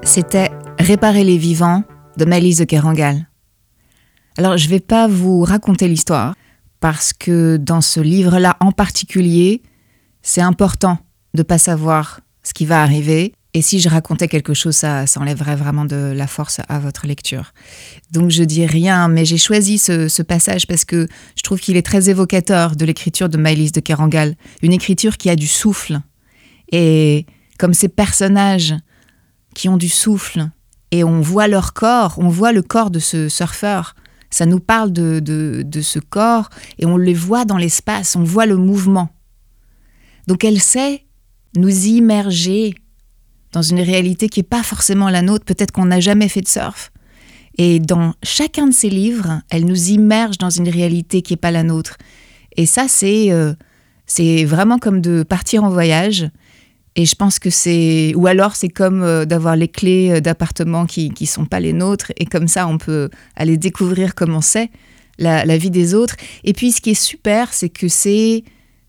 C'était Réparer les vivants de Maëlys de Kerangal. Alors, je ne vais pas vous raconter l'histoire, parce que dans ce livre-là en particulier, c'est important de ne pas savoir ce qui va arriver. Et si je racontais quelque chose, ça enlèverait vraiment de la force à votre lecture. Donc je dis rien, mais j'ai choisi ce passage parce que je trouve qu'il est très évocateur de l'écriture de Maëlys de Kerangal. Une écriture qui a du souffle. Et comme ces personnages qui ont du souffle, et on voit leur corps, on voit le corps de ce surfeur. Ça nous parle de ce corps, et on les voit dans l'espace, on voit le mouvement. Donc elle sait nous immerger dans une réalité qui n'est pas forcément la nôtre, peut-être qu'on n'a jamais fait de surf. Et dans chacun de ses livres, elle nous immerge dans une réalité qui n'est pas la nôtre. Et ça, c'est vraiment comme de partir en voyage. Et je pense que c'est... Ou alors, c'est comme d'avoir les clés d'appartements qui ne sont pas les nôtres. Et comme ça, on peut aller découvrir comment c'est la vie des autres. Et puis, ce qui est super, c'est que c'est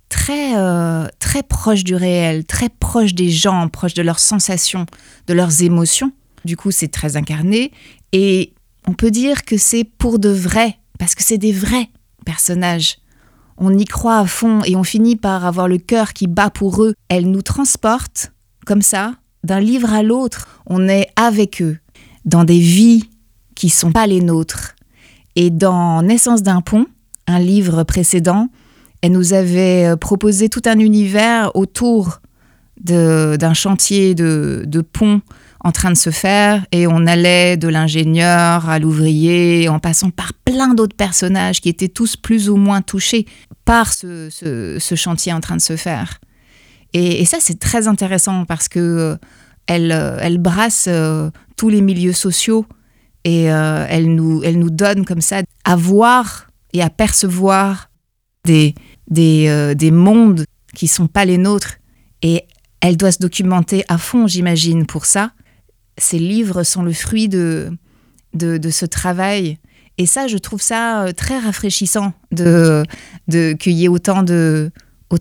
très proche du réel, très proche des gens, proche de leurs sensations, de leurs émotions. Du coup, c'est très incarné. Et on peut dire que c'est pour de vrai, parce que c'est des vrais personnages. On y croit à fond et on finit par avoir le cœur qui bat pour eux. Elle nous transporte, comme ça, d'un livre à l'autre. On est avec eux, dans des vies qui ne sont pas les nôtres. Et dans Naissance d'un pont, un livre précédent, elle nous avait proposé tout un univers autour d'un chantier de pont en train de se faire, et on allait de l'ingénieur à l'ouvrier, en passant par plein d'autres personnages qui étaient tous plus ou moins touchés par ce chantier en train de se faire. Et ça, c'est très intéressant parce que elle brasse tous les milieux sociaux, et elle nous donne comme ça à voir et à percevoir des mondes qui sont pas les nôtres, et elle doit se documenter à fond, j'imagine, pour ça. Ces livres sont le fruit de ce travail, et ça, je trouve ça très rafraîchissant qu'il y ait autant de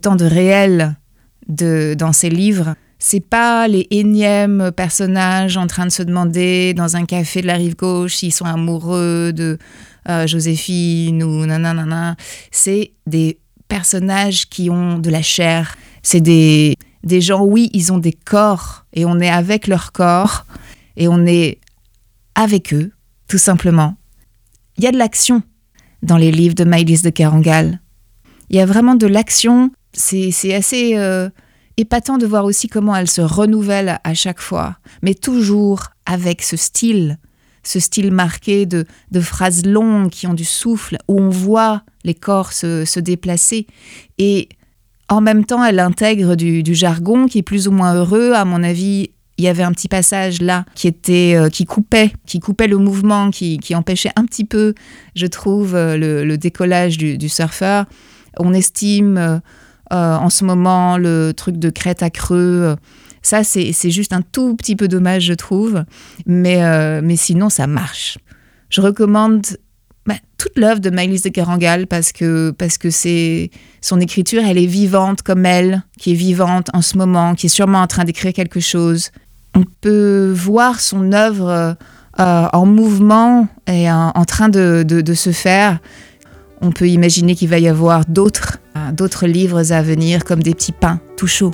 réel dans ces livres. C'est pas les énièmes personnages en train de se demander dans un café de la rive gauche s'ils sont amoureux de Joséphine ou nanana. C'est des personnages qui ont de la chair. C'est des gens, oui, ils ont des corps, et on est avec leur corps, et on est avec eux, tout simplement. Il y a de l'action dans les livres de Maëlys de Kerangal. Il y a vraiment de l'action. C'est assez épatant de voir aussi comment elle se renouvelle à chaque fois, mais toujours avec ce style marqué de phrases longues qui ont du souffle, où on voit les corps se déplacer. Et en même temps, elle intègre du jargon qui est plus ou moins heureux. À mon avis, il y avait un petit passage là qui coupait le mouvement, qui empêchait un petit peu, je trouve, le décollage du surfeur. On estime en ce moment le truc de crête à creux. Ça, c'est juste un tout petit peu dommage, je trouve. Mais sinon, ça marche. Je recommande toute l'œuvre de Maëlys de Kerangal parce que c'est son écriture, elle est vivante comme elle, qui est vivante en ce moment, qui est sûrement en train d'écrire quelque chose. On peut voir son œuvre en mouvement et en train de se faire. On peut imaginer qu'il va y avoir d'autres livres à venir, comme des petits pains tout chauds.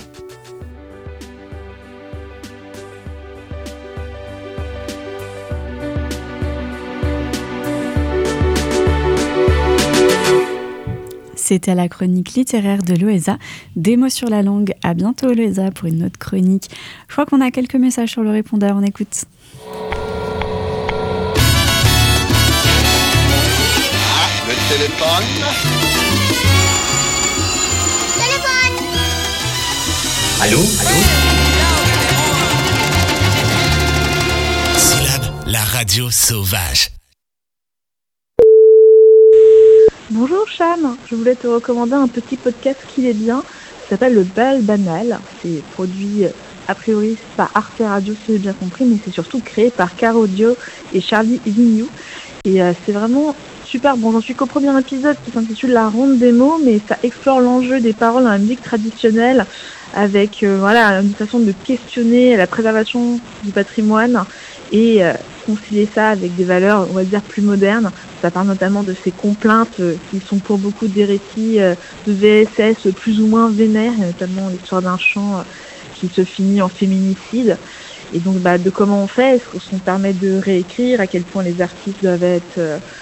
C'était la chronique littéraire de Loéza. Des mots sur la langue. À bientôt, Loéza, pour une autre chronique. Je crois qu'on a quelques messages sur le répondeur. On écoute. Le téléphone. Allô? Syllabe, la radio sauvage. Bonjour Cham, je voulais te recommander un petit podcast qui est bien, ça s'appelle Le Bal Banal. C'est produit a priori par Arte Radio si j'ai bien compris, mais c'est surtout créé par Carodio et Charlie Vignoux. Et c'est vraiment super. Bon, j'en suis qu'au premier épisode qui s'intitule La Ronde des mots, mais ça explore l'enjeu des paroles dans la musique traditionnelle avec une façon de questionner la préservation du patrimoine et concilier ça avec des valeurs, on va dire, plus modernes. Ça parle notamment de ces complaintes qui sont pour beaucoup des récits de VSS plus ou moins vénères, et notamment l'histoire d'un chant qui se finit en féminicide. Et donc de comment on fait, est-ce qu'on permet de réécrire, à quel point les artistes doivent être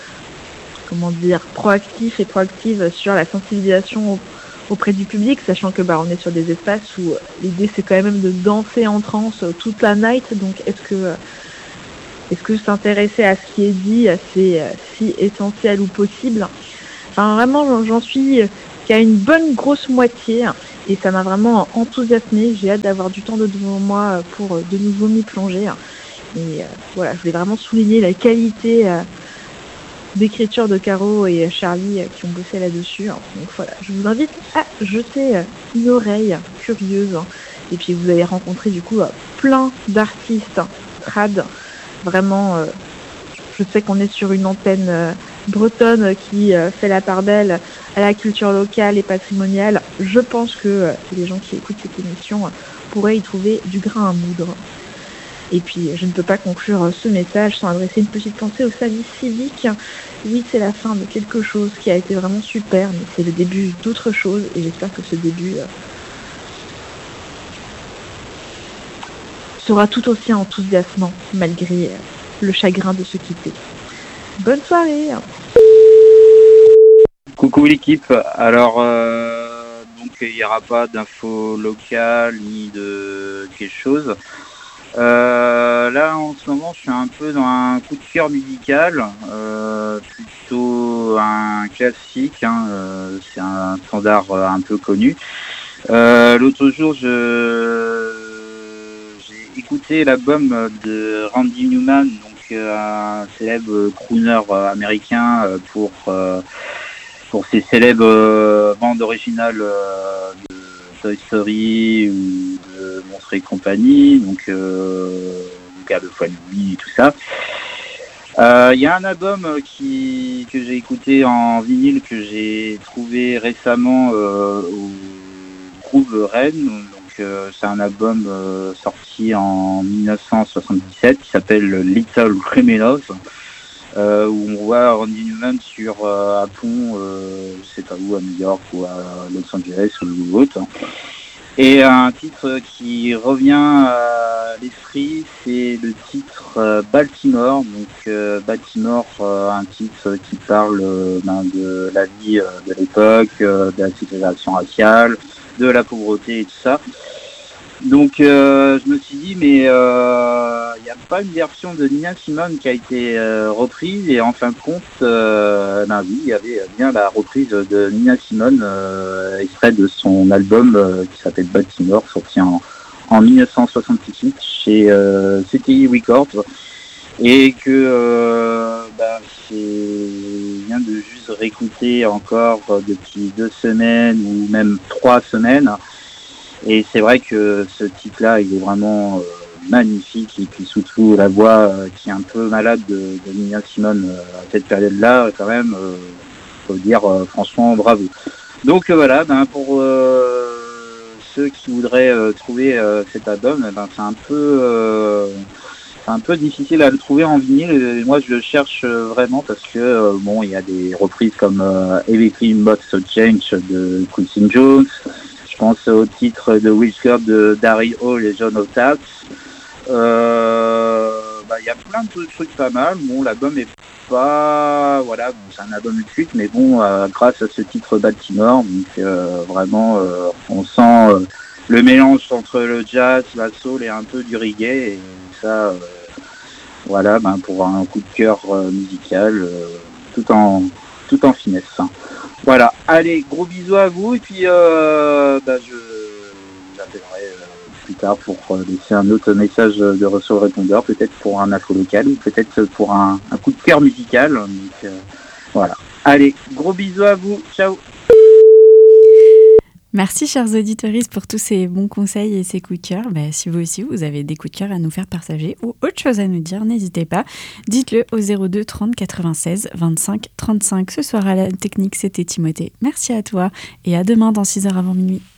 proactifs et proactives sur la sensibilisation auprès du public, sachant que on est sur des espaces où l'idée c'est quand même de danser en transe toute la night. Donc est-ce que s'intéresser à ce qui est dit, c'est si essentiel ou possible? Enfin, vraiment, j'en suis qu'à une bonne grosse moitié et ça m'a vraiment enthousiasmée. J'ai hâte d'avoir du temps devant moi pour de nouveau m'y plonger. Et je voulais vraiment souligner la qualité d'écriture de Caro et Charlie qui ont bossé là-dessus. Donc voilà, je vous invite à jeter une oreille curieuse. Et puis vous allez rencontrer du coup plein d'artistes trad. Vraiment, je sais qu'on est sur une antenne bretonne qui fait la part belle à la culture locale et patrimoniale. Je pense que les gens qui écoutent cette émission pourraient y trouver du grain à moudre. Et puis, je ne peux pas conclure ce message sans adresser une petite pensée au service civique. Oui, c'est la fin de quelque chose qui a été vraiment super, mais c'est le début d'autre chose. Et j'espère que ce début sera tout aussi enthousiasmant malgré le chagrin de se quitter. Bonne soirée. Coucou l'équipe. Alors, donc il n'y aura pas d'infos locales ni de quelque chose. Là en ce moment je suis un peu dans un coup de cœur musical, plutôt un classique, c'est un standard un peu connu. L'autre jour j'ai écouté l'album de Randy Newman, donc un célèbre crooner américain pour ses célèbres bandes originales de Toy Story ou de Monstres et compagnie, donc Garde Foi Louis et tout ça. Il y a un album que j'ai écouté en vinyle que j'ai trouvé récemment au Groove Rennes. Donc c'est un album sorti en 1977 qui s'appelle Little Criminals. Où on voit Randy Newman sur un pont, je sais pas où, à New York ou à Los Angeles ou autre. Et un titre qui revient à l'esprit, c'est le titre Baltimore. Donc Baltimore, un titre qui parle de la vie de l'époque, de la ségrégation raciale, de la pauvreté et tout ça. Donc je me suis dit mais il n'y a pas une version de Nina Simone qui a été reprise, et en fin de compte oui, il y avait bien la reprise de Nina Simone extrait de son album qui s'appelle Baltimore, sorti en 1968 chez CTI Records, et que c'est bien de juste réécouter encore depuis 2 semaines ou même 3 semaines. Et c'est vrai que ce titre-là, il est vraiment magnifique. Et puis surtout la voix qui est un peu malade de Nina Simone à cette période-là, quand même, faut dire franchement bravo. Donc voilà, pour ceux qui voudraient trouver cet album, c'est un peu difficile à le trouver en vinyle. Et moi, je le cherche vraiment parce que il y a des reprises comme Everything But So Change de Quincy Jones. Je pense au titre de Whisper de Daryl Hall et John Oates. Il y a plein de trucs pas mal. Bon, l'album est pas... Voilà, c'est un album culte, mais grâce à ce titre Baltimore, donc vraiment, on sent le mélange entre le jazz, la soul et un peu du reggae. Et ça, pour un coup de cœur musical, tout en finesse. Voilà, allez, gros bisous à vous, et puis je l'appellerai plus tard pour laisser un autre message de ressort-répondeur, peut-être pour un info local ou peut-être pour un coup de cœur musical. Donc voilà, allez, gros bisous à vous, ciao. Merci chers auditeurs pour tous ces bons conseils et ces coups de cœur. Si vous aussi vous avez des coups de cœur à nous faire partager ou autre chose à nous dire, n'hésitez pas. Dites-le au 02 30 96 25 35. Ce soir à la technique, c'était Timothée. Merci à toi et à demain dans 6h avant minuit.